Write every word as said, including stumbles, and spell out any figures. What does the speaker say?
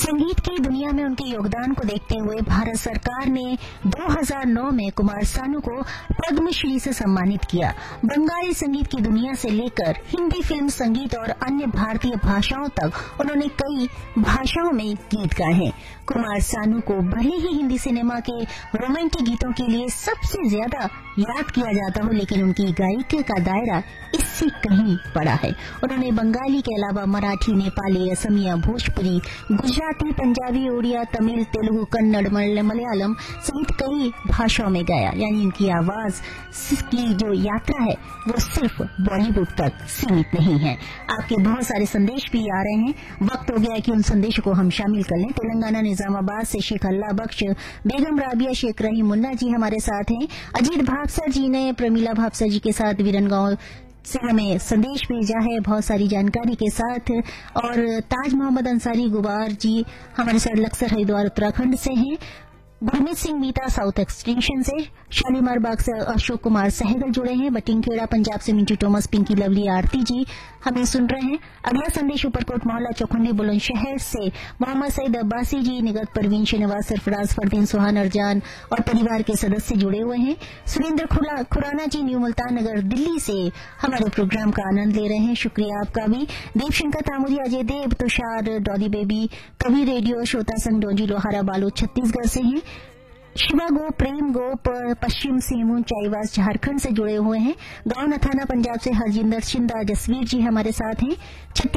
संगीत की दुनिया में उनके योगदान को देखते हुए भारत सरकार ने दो हज़ार नौ में कुमार सानू को पद्मश्री से सम्मानित किया। बंगाली संगीत की दुनिया से लेकर हिंदी फिल्म संगीत और अन्य भारतीय भाषाओं तक उन्होंने कई भाषाओं में गीत गाए हैं। कुमार सानू को भले ही हिंदी सिनेमा के रोमांटिक गीतों के लिए सबसे ज्यादा याद किया जाता हो, लेकिन उनकी गायकी का दायरा इससे कहीं बड़ा है। उन्होंने बंगाली के अलावा मराठी, नेपाली, असमिया, भोजपुरी, गुजराती, पंजाबी, उड़िया, तमिल, तेलुगु, कन्नड़, मलयालम सहित कई भाषाओं में गाया। यानी उनकी आवाज की जो यात्रा है वो सिर्फ बॉलीवुड तक सीमित नहीं है। आपके बहुत सारे संदेश भी आ रहे हैं, वक्त हो गया है कि उन संदेशों को हम शामिल कर लें। तेलंगाना निजामाबाद से शेख अल्लाह बख्श, बेगम राबिया शेख रही मुन्ना जी हमारे साथ हैं। अजीत भापसा जी ने प्रमीला भापसा जी के साथ वीरनगांव से हमें संदेश भेजा है बहुत सारी जानकारी के साथ। और ताज मोहम्मद अंसारी गुबार जी हमारे साथ लक्सर हरिद्वार उत्तराखंड से हैं। गुरमीत सिंह मीता साउथ एक्सटेंशन से, शालीमार बाग से अशोक कुमार सहगल जुड़े हैं। बटिंगखेड़ा पंजाब से मिंटू टोमस, पिंकी लवली, आरती जी हमें सुन रहे हैं। अगला संदेश ऊपरकोट मोहल्ला चौखंडी बुलंदशहर से मोहम्मद सईद अब्बासी जी, निगत परवीन, शहनवाज, सरफराज, फरदीन, सुहान, अरजान और परिवार के सदस्य जुड़े हुए हैं। सुरेंद्र खुराना जी न्यू मुल्तान नगर दिल्ली से हमारे प्रोग्राम का आनंद ले रहे हैं, शुक्रिया आपका भी। देवशंकर तामुदी, अजय देव, तुषार, डॉली बेबी, कवि रेडियो, श्रोता संघ डोंजी लोहारा बालोद छत्तीसगढ़ से हैं। शिवा गो, प्रेम गोप पश्चिम सिंहभूम चाईबास झारखंड से जुड़े हुए हैं। गांव नथाना पंजाब से हरजिंदर शिंदा, जसवीर जी हमारे साथ हैं।